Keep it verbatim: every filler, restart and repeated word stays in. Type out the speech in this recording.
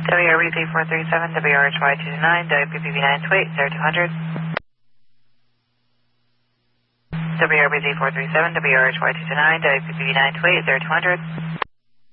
W R B Z four three seven, W R H Y two two nine, W P P V nine two eight, zero two hundred. W R B Z four three seven, W R H Y two two nine, W P P V nine two eight, zero two hundred.